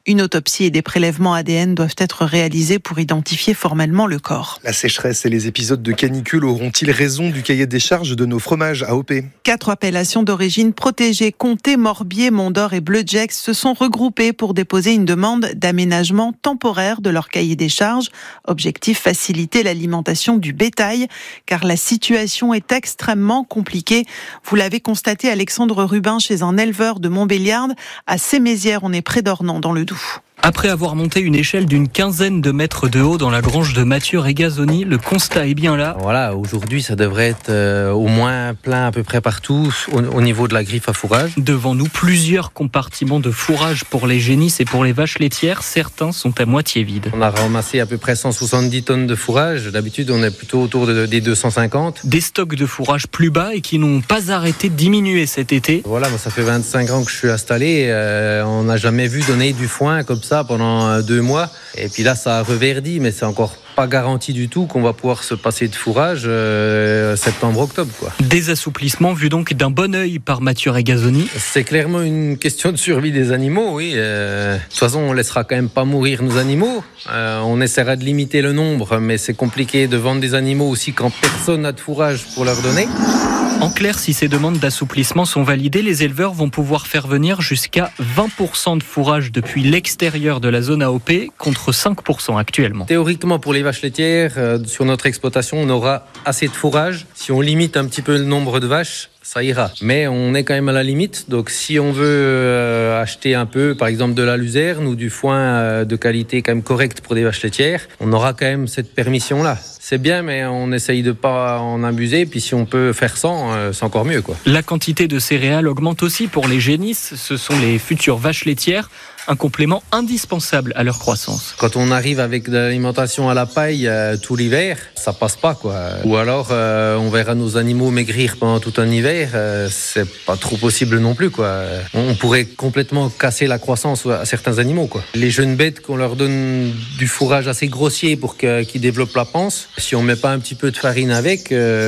Une autopsie et des prélèvements ADN doivent être réalisés pour identifier formellement le corps. La sécheresse et les épisodes de canicule auront-ils raison du cahier des charges de nos fromages AOP ? 4 appellations d'origine protégées, Comté, Morbier, Mont-d'Or et Bleu-Jex, se sont regroupées pour déposer une demande d'aménagement temporaire de leur cahier des charges. Objectif, faciliter l'alimentation du bétail, car la situation est extrêmement compliquée. Vous l'avez constaté, Alexandre Rubin, chez un éleveur de Montbéliarde. À Sémézières, on est près d'Ornans, dans le Doubs. Après avoir monté une échelle d'une 15aine de mètres de haut dans la grange de Mathieu Regazzoni, le constat est bien là. Voilà, aujourd'hui ça devrait être au moins plein à peu près partout au niveau de la griffe à fourrage. Devant nous, plusieurs compartiments de fourrage pour les génisses et pour les vaches laitières. Certains sont à moitié vides. On a ramassé à peu près 170 tonnes de fourrage. D'habitude on est plutôt autour des 250. Des stocks de fourrage plus bas et qui n'ont pas arrêté de diminuer cet été. Voilà, moi ça fait 25 ans que je suis installé. On n'a jamais vu donner du foin comme ça pendant 2 mois. Et puis là, ça a reverdit, mais c'est encore pas garanti du tout qu'on va pouvoir se passer de fourrage septembre-octobre, quoi. Des assouplissements vus donc d'un bon œil par Mathieu Regazzoni. C'est clairement une question de survie des animaux, oui. De toute façon, on laissera quand même pas mourir nos animaux. On essaiera de limiter le nombre, mais c'est compliqué de vendre des animaux aussi quand personne n'a de fourrage pour leur donner. En clair, si ces demandes d'assouplissement sont validées, les éleveurs vont pouvoir faire venir jusqu'à 20% de fourrage depuis l'extérieur de la zone AOP, contre 5% actuellement. Théoriquement, pour les vaches laitières, sur notre exploitation, on aura assez de fourrage. Si on limite un petit peu le nombre de vaches, ça ira. Mais on est quand même à la limite. Donc si on veut acheter un peu, par exemple de la luzerne ou du foin de qualité quand même correcte pour des vaches laitières, on aura quand même cette permission-là. C'est bien, mais on essaye de pas en abuser. Puis si on peut faire sans, c'est encore mieux, quoi. La quantité de céréales augmente aussi pour les génisses. Ce sont les futures vaches laitières, un complément indispensable à leur croissance. Quand on arrive avec de l'alimentation à la paille tout l'hiver, ça passe pas, quoi. Ou alors on verra nos animaux maigrir pendant tout un hiver. C'est pas trop possible non plus, quoi. On pourrait complètement casser la croissance à certains animaux, quoi. Les jeunes bêtes, qu'on leur donne du fourrage assez grossier pour qu'ils développent la panse, si on met pas un petit peu de farine avec,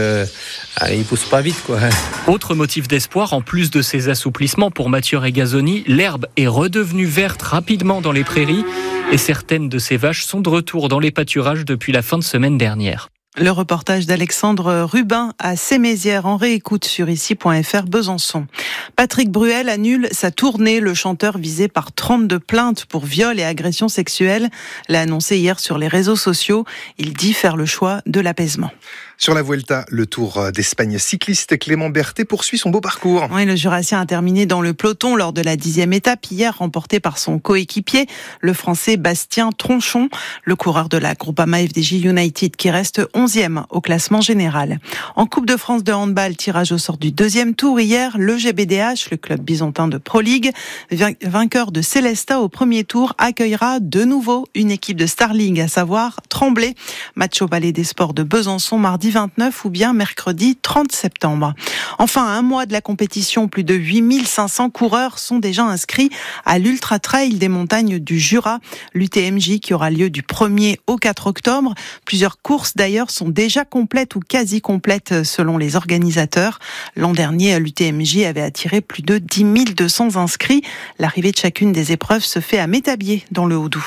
ils poussent pas vite, quoi. Autre motif d'espoir, en plus de ces assouplissements pour Mathieu Regazzoni, l'herbe est redevenue verte rapidement dans les prairies et certaines de ces vaches sont de retour dans les pâturages depuis la fin de semaine dernière. Le reportage d'Alexandre Rubin à Sémézières, en réécoute sur ici.fr Besançon. Patrick Bruel annule sa tournée. Le chanteur, visé par 32 plaintes pour viol et agression sexuelle, l'a annoncé hier sur les réseaux sociaux. Il dit faire le choix de l'apaisement. Sur la Vuelta, le Tour d'Espagne cycliste, Clément Berthet poursuit son beau parcours. Oui, le Jurassien a terminé dans le peloton lors de la 10e étape hier, remportée par son coéquipier, le Français Bastien Tronchon, le coureur de la Groupama FDJ United qui reste 11e au classement général. En Coupe de France de handball, tirage au sort du 2e tour hier, le GBDH, le club bisontin de Pro League, vainqueur de Célestat au premier tour, accueillera de nouveau une équipe de Starling, à savoir Tremblay. Match au Palais des Sports de Besançon mardi 29 ou bien mercredi 30 septembre. Enfin, à un mois de la compétition, plus de 8500 coureurs sont déjà inscrits à l'Ultra Trail des montagnes du Jura, l'UTMJ qui aura lieu du 1er au 4 octobre. Plusieurs courses d'ailleurs sont déjà complètes ou quasi complètes selon les organisateurs. L'an dernier, l'UTMJ avait attiré plus de 10 200 inscrits. L'arrivée de chacune des épreuves se fait à Métabier dans le Haut-Doubs.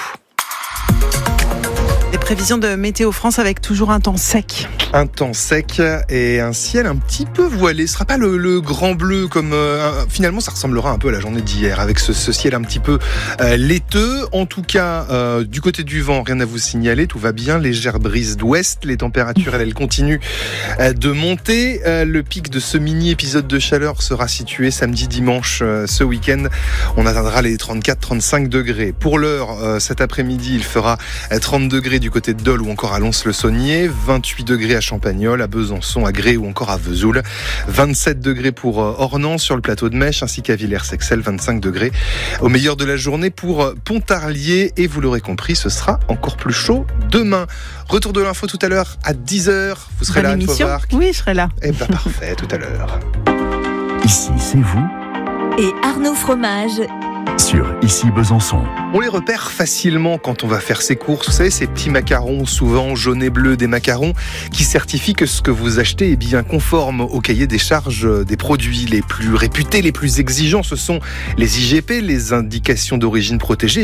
Des prévisions de Météo France avec toujours un temps sec. Un temps sec et un ciel un petit peu voilé. Ce sera pas le grand bleu comme... finalement, ça ressemblera un peu à la journée d'hier avec ce ciel un petit peu laiteux. En tout cas, du côté du vent, rien à vous signaler. Tout va bien. Légère brise d'ouest. Les températures, elles continuent de monter. Le pic de ce mini-épisode de chaleur sera situé samedi, dimanche, ce week-end. On atteindra les 34-35 degrés. Pour l'heure, cet après-midi, il fera 30 degrés du côté de Dole ou encore à Lons-le-Saunier, 28 degrés à Champagnole, à Besançon, à Gré ou encore à Vesoul, 27 degrés pour Ornans sur le plateau de Mèche ainsi qu'à Villers-Sexel, 25 degrés au meilleur de la journée pour Pontarlier et vous l'aurez compris, ce sera encore plus chaud demain. Retour de l'info tout à l'heure à 10h. Vous serez là, Anne Fauvard? Oui, je serai là. Eh bien parfait, tout à l'heure. Ici, c'est vous et Arnaud Fromage sur Ici Besançon. On les repère facilement quand on va faire ses courses. Vous savez, ces petits macarons, souvent jaunes et bleus, des macarons qui certifient que ce que vous achetez est bien conforme au cahier des charges des produits les plus réputés, les plus exigeants. Ce sont les IGP, les indications d'origine protégée.